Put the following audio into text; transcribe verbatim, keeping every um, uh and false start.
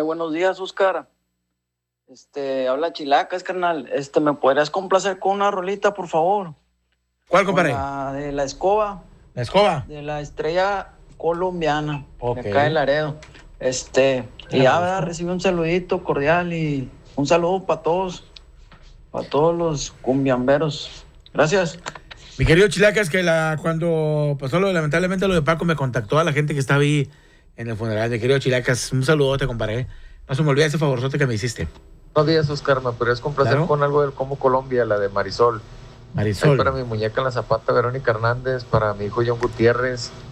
buenos días, Oscar. Este, habla Chilacas, carnal. Este, ¿me podrías complacer con una rolita, por favor? ¿Cuál, compadre? Con la de la escoba. ¿La escoba? De la estrella colombiana. Ok. De acá de Laredo. Este, y ya, ¿verdad? Recibí un saludito cordial y un saludo para todos. Para todos los cumbiamberos. Gracias. Mi querido Chilacas, que la, cuando pasó lo, lamentablemente lo de Paco, me contactó a la gente que estaba ahí en el funeral. Mi querido Chilacas, un saludote, compadre. No se me olvide ese favorzote que me hiciste. Buenos días, Oscar. ¿Me podrías complacer Claro. con algo del Como Colombia, la de Marisol? Marisol. Ahí para mi muñeca en la Zapata, Verónica Hernández, para mi hijo John Gutiérrez,